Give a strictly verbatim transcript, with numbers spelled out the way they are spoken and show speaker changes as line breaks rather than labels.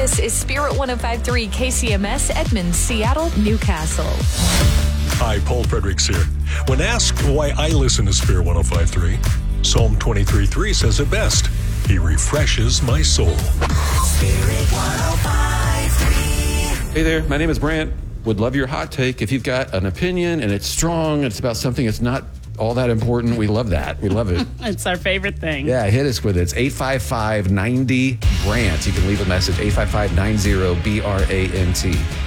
This is Spirit one oh five point three K C M S, Edmonds, Seattle, Newcastle.
Hi, Paul Fredericks here. When asked why I listen to Spirit one oh five point three, Psalm twenty-three three says it best. He refreshes my soul.
Spirit one oh five point three.
Hey there, my name is Brant. Would love your hot take. If you've got an opinion and it's strong, it's about something that's not all that important, we love that. We love it.
It's our favorite thing.
Yeah, hit us with it. It's eight five five, nine zero, B R A N T. You can leave a message, eight five five, nine zero, B R A N T.